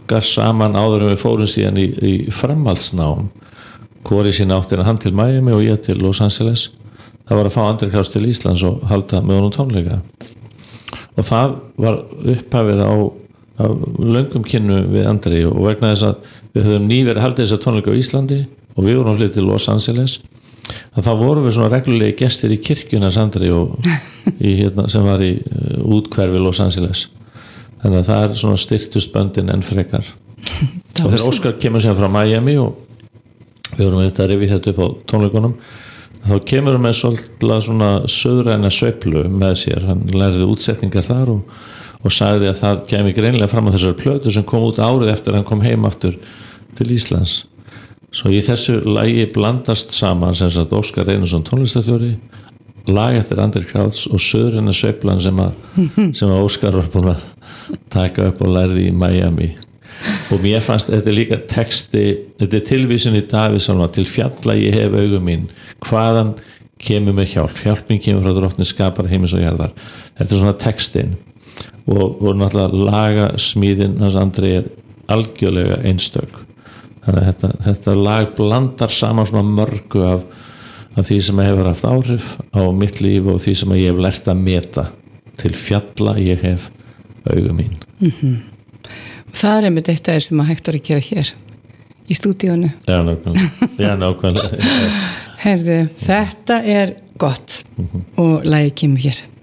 okkar saman áður en við fórum síðan í framhaldsnám. Hvori sín áttina hann til Miami og ég til Los Angeles. Það var að fá Andri Krauss til Íslands og halda með honum tónleika. Og það var upphafið á löngum kynnu við Andri og vegna þess að við höfum nýverið haldið þessa tónleika á Íslandi og við vorum hlutið til Los Angeles. Þá vorum við svona reglulegi gestir í kirkjunars Andri og sem var í útkverfi Los Angeles. Þannig að það svona styrktust böndin enn frekar. Og þegar Óskar kemur sér frá Miami og við vorum að rifja þetta upp á tónleikunum, þá kemur hann með svolítið svona söðræna sveiflu með sér. Hann lærði útsetningar þar og sagði að það kemi greinilega fram á þessar plötu sem kom út árið eftir að hann kom heim aftur til Íslands. Svo í þessu lagi blandast saman sem sagt Óskar Einarsson tónlistarstjóri, lag eftir Andri Krauss og söðræna sveiflan sem að Óskar var búin að taka upp og lærði í Miami. Og mér fannst þetta líka texti, þetta tilvísun í Davíðssálma, til fjalla ég hef augu mín, hvaðan kemur mér hjálp mín kemur frá drottni skapar heimis og jarðar. Þetta svona textin og náttúrulega lagasmíðin hans Andri algjörlega einstök. Þannig að þetta lag blandar saman svona mörgu af því sem hefur haft áhrif á mitt líf og því sem ég hef lært að meta. Til fjalla ég hef augu mín. Það er einmitt eitt af sem að hægt að gera hér í stúdíónu. Já, nákvæmlega. Herðu, þetta er gott og lagið kemur hér.